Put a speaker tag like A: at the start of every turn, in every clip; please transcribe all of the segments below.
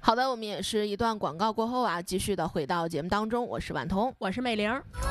A: 好的，我们也是一段广告过后啊，继续的回到节目当中，我是婉彤，
B: 我是美玲。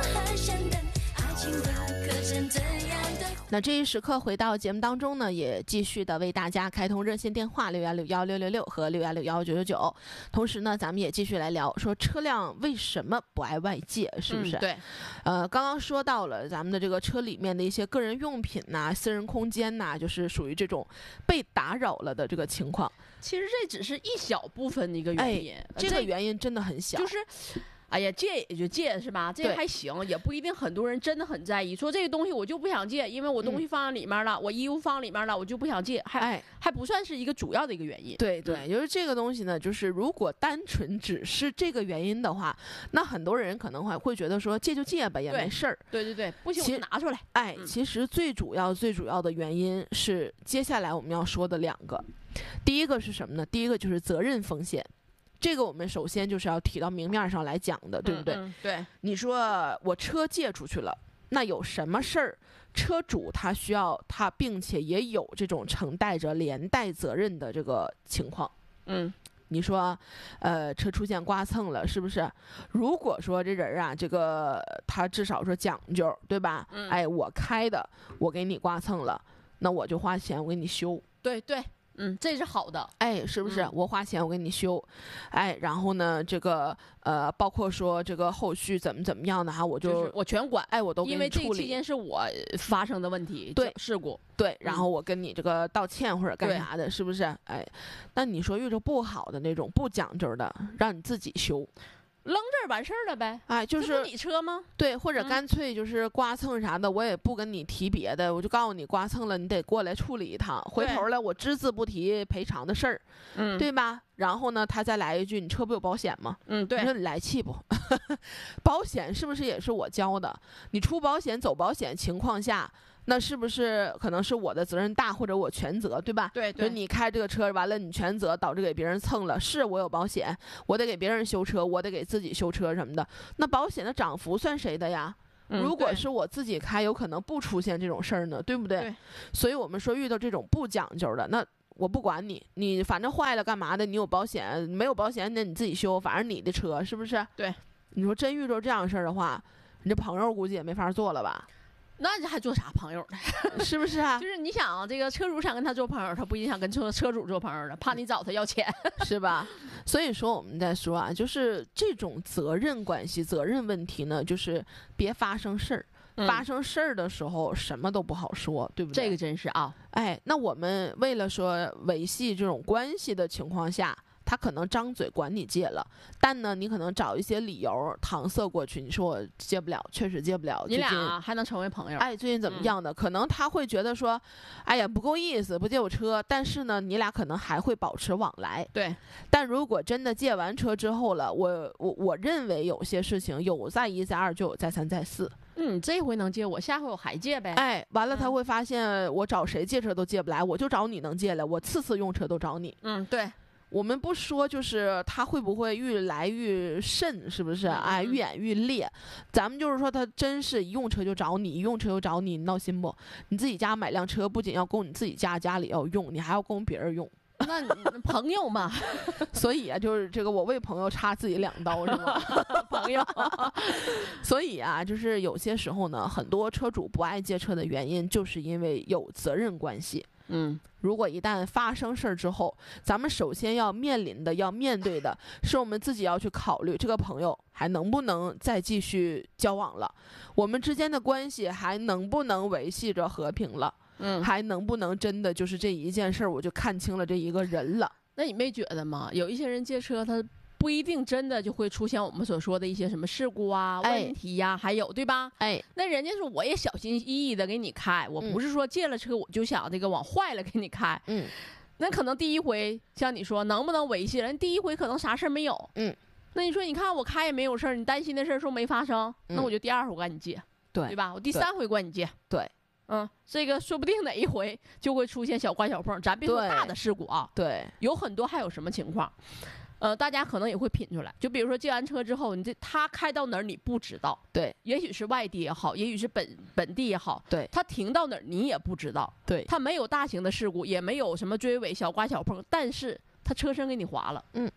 A: 那这一时刻回到节目当中呢，也继续的为大家开通热线电话6161666和6161999，同时呢，咱们也继续来聊说车辆为什么不爱外界，是不是？
B: 对。
A: 刚刚说到了咱们的这个车里面的一些个人用品呐、私人空间呐，就是属于这种被打扰了的这个情况。
B: 其实这只是一小部分的一个原因，
A: 这个原因真的很小，
B: 就是。哎呀，借也就借是吧？这个还行，也不一定很多人真的很在意。说这个东西我就不想借，因为我东西放在里面了，我衣服放里面了，我就不想借，还不算是一个主要的一个原因。
A: 对对，就是这个东西呢，就是如果单纯只是这个原因的话，那很多人可能会觉得说借就借吧，也没事儿。
B: 对对对，不行我就拿出来。
A: 其实最主要的原因是接下来我们要说的两个。第一个是什么呢？第一个就是责任风险。这个我们首先就是要提到明面上来讲的，对不对？
B: 对。
A: 你说我车借出去了，那有什么事儿，车主他需要他，并且也有这种承担着连带责任的这个情况。你说，车出现刮蹭了，是不是？如果说这人啊，这个他至少说讲究，对吧？我开的，我给你刮蹭了，那我就花钱，我给你修。
B: 对对。这是好的，
A: 是不是？我花钱我给你修，然后呢，这个包括说这个后续怎么样的哈，我
B: 全管，
A: 我都给你处理，
B: 因为这期间是我发生的问题，
A: 对
B: 事故，
A: 对，然后我跟你这个道歉或者干啥的，是不是？那你说遇着不好的那种不讲究的，让你自己修。
B: 扔这儿完事儿了呗，
A: 就是
B: 这不你车吗？
A: 对，或者干脆就是刮蹭啥的，我也不跟你提别的，我就告诉你刮蹭了，你得过来处理一趟，回头来我只字不提赔偿的事儿，对吧？然后呢，他再来一句，你车不有保险吗？
B: 对，
A: 你说你来气不？保险是不是也是我交的？你出保险走保险情况下，那是不是可能是我的责任大，或者我全责，对吧？
B: 对对，
A: 你开这个车完了，你全责，导致给别人蹭了，是我有保险，我得给别人修车，我得给自己修车什么的，那保险的涨幅算谁的呀？如果是我自己开，有可能不出现这种事儿呢，对不对？
B: 对。
A: 所以我们说遇到这种不讲究的，那我不管你，你反正坏了干嘛的？你有保险，没有保险那你自己修，反正你的车是不是？
B: 对。
A: 你说真遇到这样的事儿的话，你这朋友估计也没法做了吧？
B: 那这还做啥朋友呢？
A: 是不是啊？
B: 就是你想啊，这个车主想跟他做朋友，他不一定想跟车主做朋友了，怕你找他要钱，
A: 是吧？所以说我们在说啊，就是这种责任关系、责任问题呢，就是别发生事儿。发生事儿的时候，什么都不好说，对不对？
B: 这个真是啊。
A: 那我们为了说维系这种关系的情况下，他可能张嘴管你借了，但呢，你可能找一些理由搪塞过去。你说我借不了，确实借不了。
B: 你俩还能成为朋友？
A: 最近怎么样的？可能他会觉得说，不够意思，不借我车。但是呢，你俩可能还会保持往来。
B: 对。
A: 但如果真的借完车之后了，我认为有些事情有再一再二，就有再三再四。
B: 这回能借我，下回我还借呗。
A: 完了他会发现我找谁借车都借不来，我就找你能借来，我次用车都找你。
B: 对。
A: 我们不说，就是他会不会愈来愈甚，是不是？愈演愈烈。咱们就是说，他真是一用车就找你，一用车就找你，你闹心不？你自己家买辆车，不仅要供你自己家里要用，你还要供别人用。
B: 那朋友嘛，
A: 所以啊，就是这个我为朋友插自己2刀，是吗？
B: 朋友。
A: 所以啊，就是有些时候呢，很多车主不爱借车的原因，就是因为有责任关系。如果一旦发生事儿之后，咱们首先要面对的是我们自己要去考虑这个朋友还能不能再继续交往了，我们之间的关系还能不能维系着和平了，还能不能真的就是这一件事儿我就看清了这一个人了。
B: 那你没觉得吗？有一些人借车他不一定真的就会出现我们所说的一些什么事故啊、问题呀，还有对吧？那人家说我也小心翼翼的给你开，我不是说借了车我就想这个往坏了给你开。那可能第一回像你说能不能维系，人第一回可能啥事儿没有。那你说你看我开也没有事儿，你担心的事儿说没发生，那我就第2回我管你借，对吧？我第3回管你借，
A: 对。
B: 这个说不定哪一回就会出现小刮小碰，咱别说大的事故啊。
A: 对，
B: 有很多还有什么情况？大家可能也会品出来，就比如说借完车之后，他开到哪儿你不知道，
A: 对，
B: 也许是外地也好，也许是本地也好，
A: 对，
B: 他停到哪儿你也不知道，
A: 对，
B: 他没有大型的事故，也没有什么追尾、小刮小碰，但是他车身给你划了，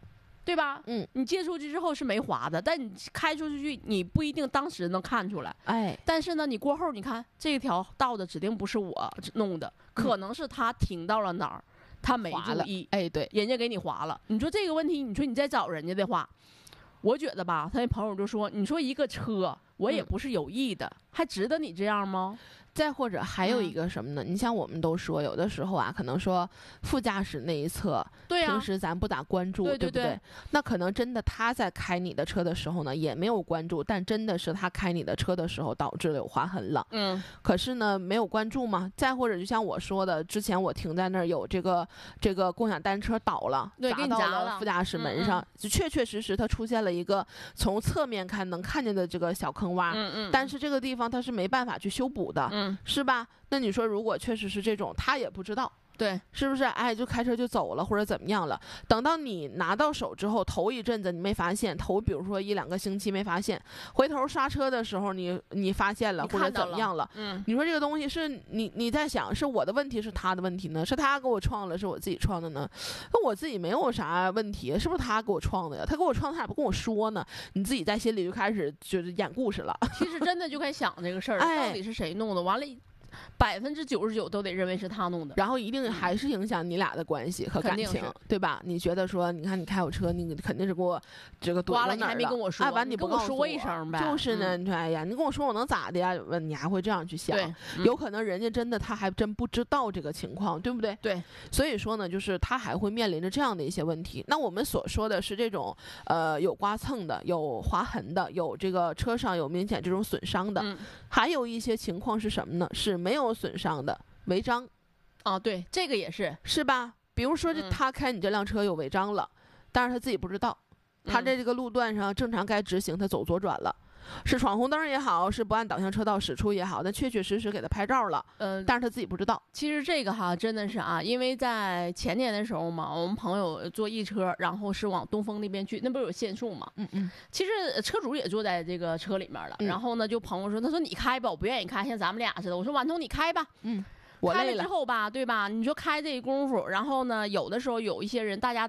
B: 对吧？你借出去之后是没划的，但你开出去你不一定当时能看出来。但是呢，你过后你看这条道的指定不是我弄的，可能是他停到了哪儿，他没注意，
A: 对，
B: 人家给你划了。你说这个问题，你说你再找人家的话，我觉得吧，他那朋友就说，你说一个车，我也不是有意的，还值得你这样吗？
A: 再或者还有一个什么呢？你像我们都说，有的时候啊，可能说副驾驶那一侧，平时咱不咋关注，对不对？那可能真的他在开你的车的时候呢，也没有关注，但真的是他开你的车的时候导致了有划痕了。可是呢，没有关注嘛。再或者就像我说的，之前我停在那儿有这个共享单车倒了，砸到了副驾驶门上，就确确实实它出现了一个从侧面能看见的这个小坑洼。但是这个地方它是没办法去修补的。是吧？那你说，如果确实是这种，他也不知道，
B: 对，
A: 是不是？就开车就走了，或者怎么样了？等到你拿到手之后，头一阵子你没发现，比如说1-2个星期没发现，回头刹车的时候你发现了，或者怎么样了？你说这个东西是你在想，是我的问题，是他的问题呢？是他给我撞了，是我自己撞的呢？那我自己没有啥问题，是不是他给我撞的呀？他给我撞，他也不跟我说呢？你自己在心里就开始就是演故事了。
B: 其实真的就该想这个事儿，到底是谁弄的？完了。99%都得认为是他弄的，
A: 然后一定还是影响你俩的关系和感情，对吧？你觉得说，你看你开我车，你肯定是给我这个怼到哪儿了，
B: 你还没跟我说，
A: 完你不
B: 跟我说一声呗？
A: 就是呢，你说哎呀，你跟我说我能咋的呀？你还会这样去想，有可能人家真的他还真不知道这个情况，对不对？
B: 对，
A: 所以说呢，就是他还会面临着这样的一些问题。那我们所说的是这种有刮蹭的，有划痕的，有这个车上有明显这种损伤的，还有一些情况是什么呢？是没有损伤的违章。
B: 对，这个也是
A: 吧？比如说他开你这辆车有违章了，但是他自己不知道，他在这个路段上正常该直行，他走左转了。是闯红灯也好，是不按导向车道驶出也好，但确确实实给他拍照了，但是他自己不知道。
B: 其实这个真的是因为在前年的时候嘛，我们朋友坐一车，然后是往东风那边去，那不是有限速嘛？其实车主也坐在这个车里面了，然后呢，就朋友说，他说你开吧，我不愿意开，像咱们俩似的。我说顽童你开吧，
A: 我
B: 开了之后吧，对吧？你说开这功夫，然后呢，有的时候有一些人，大家